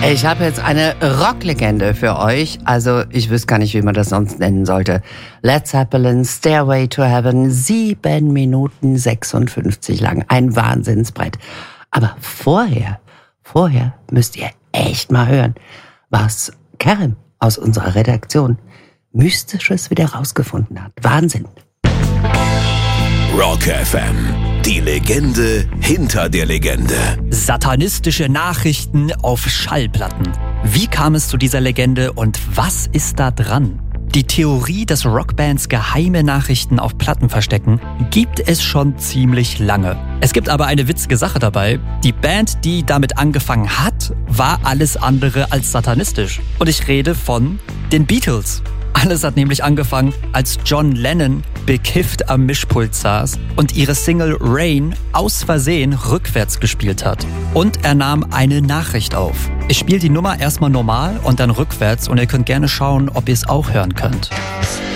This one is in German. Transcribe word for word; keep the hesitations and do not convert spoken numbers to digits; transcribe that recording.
Ich habe jetzt eine Rocklegende für euch. Also ich wüsste gar nicht, wie man das sonst nennen sollte. Led Zeppelin, Stairway to Heaven, sieben Minuten sechsundfünfzig lang. Ein Wahnsinnsbrett. Aber vorher, vorher müsst ihr echt mal hören, was Kerem aus unserer Redaktion Mystisches wieder rausgefunden hat. Wahnsinn. Rock F M. Die Legende hinter der Legende. Satanistische Nachrichten auf Schallplatten. Wie kam es zu dieser Legende und was ist da dran? Die Theorie, dass Rockbands geheime Nachrichten auf Platten verstecken, gibt es schon ziemlich lange. Es gibt aber eine witzige Sache dabei. Die Band, die damit angefangen hat, war alles andere als satanistisch. Und ich rede von den Beatles. Alles hat nämlich angefangen, als John Lennon bekifft am Mischpult saß und ihre Single Rain aus Versehen rückwärts gespielt hat. Und er nahm eine Nachricht auf. Ich spiele die Nummer erstmal normal und dann rückwärts und ihr könnt gerne schauen, ob ihr es auch hören könnt.